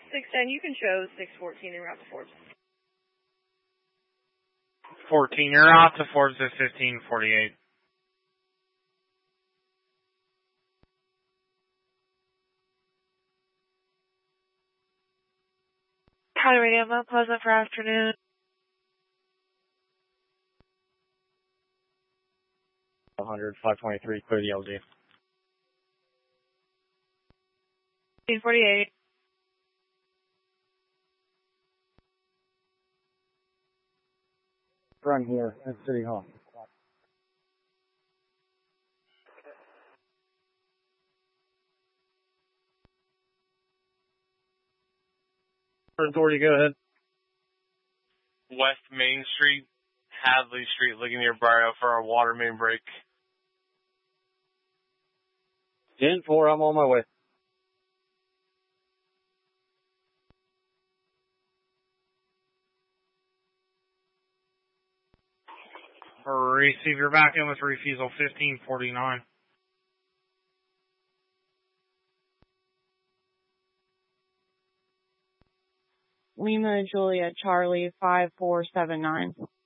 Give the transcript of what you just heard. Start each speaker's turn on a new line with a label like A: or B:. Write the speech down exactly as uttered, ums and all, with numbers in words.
A: six ten, you can show six fourteen en route to Forbes.
B: fourteen, you're out to Forbes at fifteen forty-eight.
C: County Radio, Mount Pleasant for afternoon.
D: one hundred, five twenty-three, clear the L Z.
C: fifteen forty-eight.
D: Run here at City Hall. Authority, go ahead.
B: West Main Street, Hadley Street, looking near Barrio for our water main break.
D: ten four, I'm on my way.
B: Receive, you're back in with refusal fifteen forty-nine.
C: Lima Juliet Charlie five four seven nine.